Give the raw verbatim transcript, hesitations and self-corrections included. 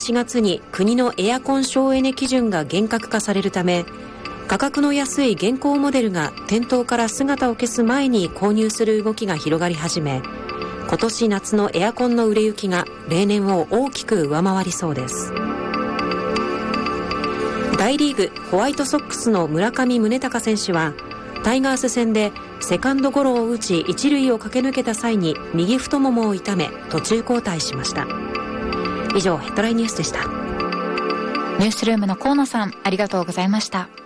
しがつに国のエアコン省エネ基準が厳格化されるため、価格の安い現行モデルが店頭から姿を消す前に購入する動きが広がり始め、今年夏のエアコンの売れ行きが例年を大きく上回りそうです。大リーグホワイトソックスの村上宗隆選手はタイガース戦でセカンドゴロを打ち一塁を駆け抜けた際に右太ももを痛め途中交代しました。以上ヘッドラインニュースでした。 ニュースルームの河野さん、ありがとうございました。